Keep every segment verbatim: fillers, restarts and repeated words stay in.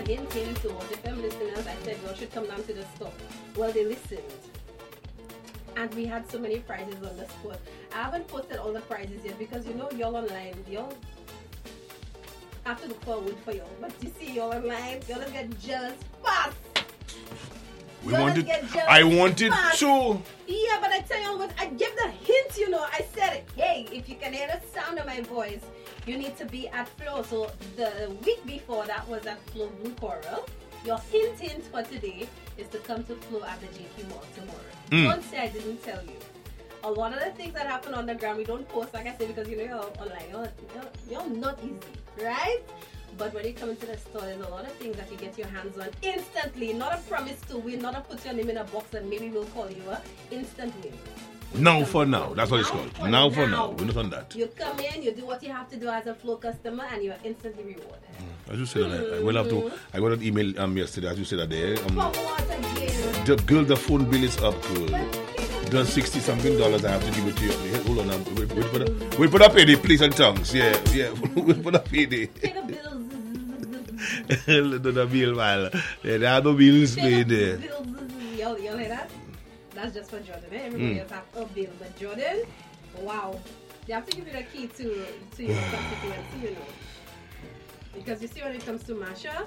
a hint, hint to what F M listeners. I said, you should come down to the store. Well, they listened. And we had so many prizes on the spot. I haven't posted all the prizes yet because you know y'all online, y'all have to look forward for y'all. But you see y'all online, y'all get jealous fast. We y'all wanted, get jealous I wanted fast. to. Yeah, but I tell you what, I give the hint, you know. I said, hey, if you can hear the sound of my voice, you need to be at Flow. So the week before that was at Flow Blue Coral. Your hint hint for today is to come to Flow at the J Q Mall tomorrow. Mm. Don't say I didn't tell you. A lot of the things that happen on the ground we don't post, like I said, because you know you're online. You're, you're, you're not easy, right? But when you come into the store, there's a lot of things that you get your hands on instantly. Not a promise to win, not a put your name in a box and maybe we'll call you a instant win. Now for now. That's what it's called. for Now for now. now. We're not on that. You come in, you do what you have to do as a Flow customer, and you're instantly rewarded. As you said, I, I will have to. I got an email um, yesterday. As you said that there. Um, For what again? the girl, the phone bill is up to done sixty something dollars. I have to give it to you. Hold on, um, wait, wait for the wait for the payday, please and tongues. Yeah, yeah. Wait for the payday. Pay the bills. The the bill, man. There are no bills paid there. Bills. Y'all, y'all hear that? That's just for Jordan. Eh? Everybody Mm. else have a bill, but Jordan, wow, they have to give you the key to to your constituency, you know. Because you see, when it comes to Masha,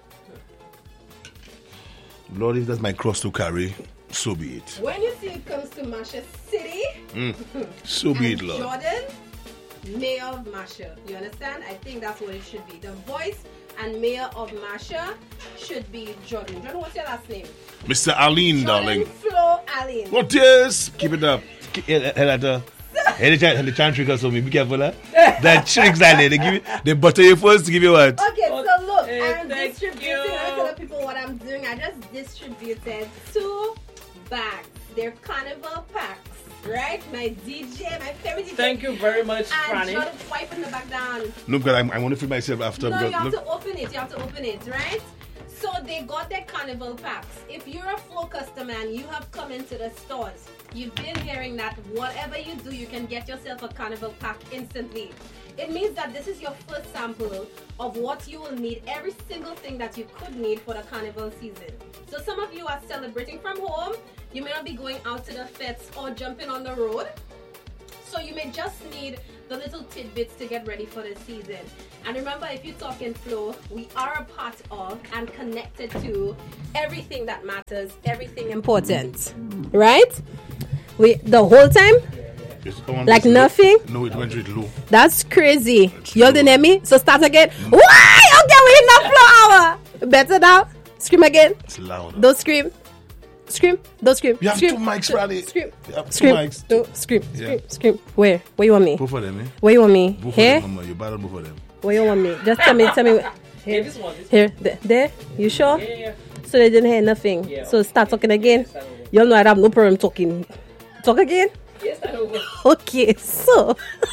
Lord, if that's my cross to carry, so be it. when you see it comes to Masha City, Mm. So be it, and Lord. Jordan, mayor of Masha. You understand? I think that's what it should be. The voice and mayor of Masha should be Jordan. Jordan, what's your last name? Mister Aline, Jordan darling. Flo Allen. What is? Keep it up. Hey, the chant trick so me. Be careful, huh? That tricks that they give you. They butter you first to give you what? Okay, so look, Hey, I'm thank distributing. you. I tell people what I'm doing. I just distributed two bags. They're carnival packs, right? My D J, my favorite D J. Thank you very much, And Franny. Jordan wiping the back down. No, because I, I want to feel myself after. No, because, you have look, to open it. You have to open it, right? So they got their carnival packs. If you're a Flow customer and you have come into the stores, you've been hearing that whatever you do, you can get yourself a carnival pack instantly. It means that this is your first sample of what you will need, every single thing that you could need for the carnival season. So some of you are celebrating from home. You may not be going out to the fets or jumping on the road. So you may just need the little tidbits to get ready for the season. And remember, if you talk in Flow, we are a part of and connected to everything that matters, everything important. Right? We the whole time? it's on Like this nothing? Low. No, it went with low. That's crazy. It's You low. didn't hear me? So start again. Why? Okay, we in the Flow hour. Better now. Scream again. It's loud. Don't scream. Scream. Don't scream. You have scream. two mics, Franny. Scream. You have two Scream. mics. Don't scream. Yeah. Scream. Scream. Where? Where you want me? Both of them, eh? Where you want me? Both Here? of them, Mama. You're bad on both of them. Where you want me? Just tell me, tell me. Yeah, Here, this one. This here, there, there. You sure? one. Yeah, yeah. So they didn't hear nothing. Yeah. So start talking again. Start over. Y'all know I have no problem talking. Talk again. Yes, I know. Okay, so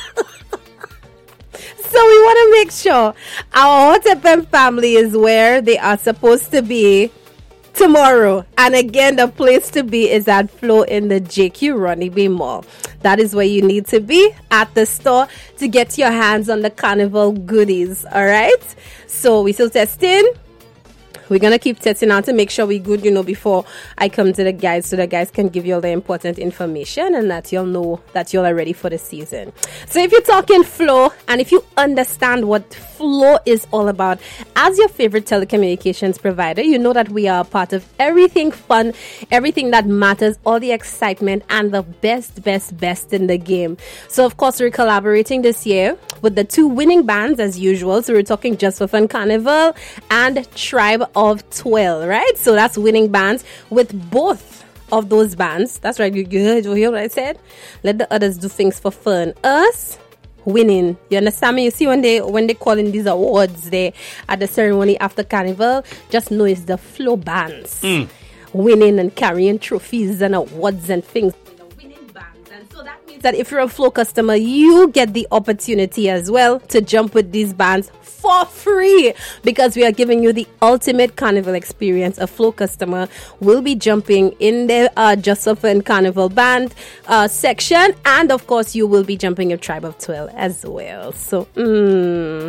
so we want to make sure our Hot F M family is where they are supposed to be tomorrow. And again, the place to be is at Flow in the J Q Ronnie B Mall. That is where you need to be at the store to get your hands on the carnival goodies. All right. So we still testing. We're going to keep testing out to make sure we're good, you know, before I come to the guys so the guys can give you all the important information and that you'll know that you're ready for the season. So if you're talking Flow and if you understand what Flow is all about, as your favorite telecommunications provider, you know that we are a part of everything fun, everything that matters, all the excitement and the best, best, best in the game. So of course, we're collaborating this year with the two winning bands as usual. So we're talking Just for Fun Carnival and Tribe of twelve, right? So that's winning bands with both of those bands. That's right. You heard, you hear what I said? Let the others do things for fun. Us winning. You understand me? You see when they when they call in these awards there at the ceremony after Carnival, just know it's the Flow bands Mm. winning and carrying trophies and awards and things. The winning bands. And so that means that if you're a Flow customer, you get the opportunity as well to jump with these bands for free because we are giving you the ultimate carnival experience. A Flow customer will be jumping in the uh, Just for Fun Carnival band uh, section, and of course you will be jumping your Tribe of twelve as well. So mm,